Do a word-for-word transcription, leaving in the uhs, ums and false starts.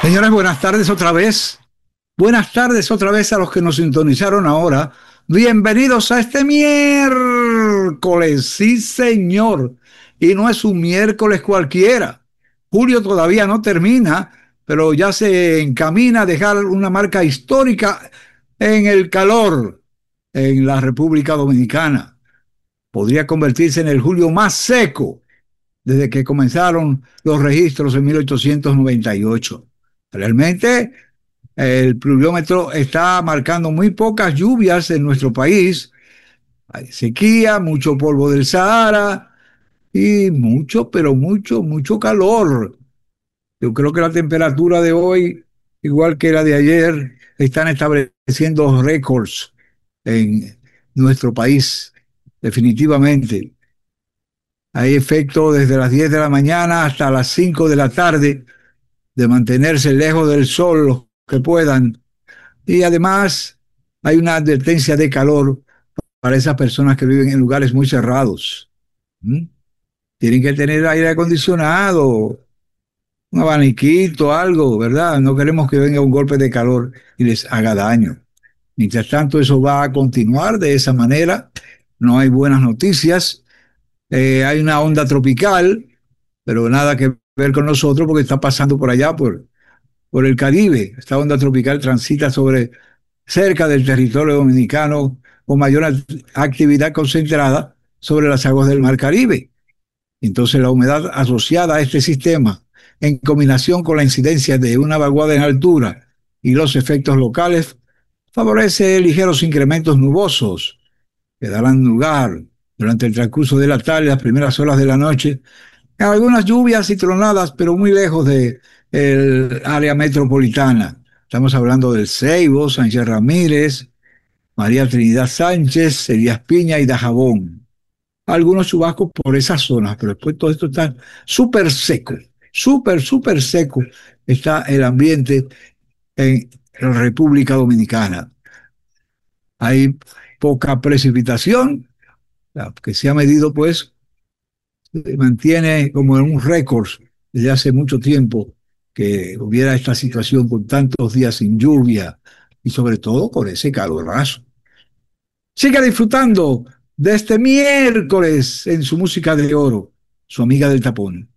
Señores, buenas tardes otra vez. Buenas tardes otra vez a los que nos sintonizaron ahora. Bienvenidos a este miércoles. Sí, señor. Y no es un miércoles cualquiera. Julio todavía no termina, pero ya se encamina a dejar una marca histórica en el calor en la República Dominicana. Podría convertirse en el julio más seco desde que comenzaron los registros en mil ochocientos noventa y ocho. Realmente el pluviómetro está marcando muy pocas lluvias en nuestro país. Hay sequía, mucho polvo del Sahara y mucho, pero mucho, mucho calor. Yo creo que la temperatura de hoy, igual que la de ayer, están estableciendo récords en nuestro país, definitivamente. Hay efecto desde las diez de la mañana hasta las cinco de la tarde de mantenerse lejos del sol los que puedan. Y además hay una advertencia de calor para esas personas que viven en lugares muy cerrados. ¿Mm? Tienen que tener aire acondicionado, un abaniquito, algo, ¿verdad? No queremos que venga un golpe de calor y les haga daño. Mientras tanto, eso va a continuar de esa manera. No hay buenas noticias. Eh, hay una onda tropical, pero nada que ver con nosotros porque está pasando por allá, por, por el Caribe. Esta onda tropical transita sobre cerca del territorio dominicano con mayor actividad concentrada sobre las aguas del Mar Caribe. Entonces la humedad asociada a este sistema, en combinación con la incidencia de una vaguada en altura y los efectos locales, favorece ligeros incrementos nubosos que darán lugar durante el transcurso de la tarde y las primeras horas de la noche a algunas lluvias y tronadas, pero muy lejos del área metropolitana. Estamos hablando del Ceibo, Sánchez Ramírez, María Trinidad Sánchez, Elías Piña y Dajabón. Algunos chubascos por esas zonas, pero después todo esto está súper seco, súper, súper seco está el ambiente en la República Dominicana. Hay poca precipitación, que se ha medido pues, se mantiene como en un récord desde hace mucho tiempo que hubiera esta situación con tantos días sin lluvia y sobre todo con ese calorazo. Siga disfrutando de este miércoles en su música de oro, su amiga del tapón.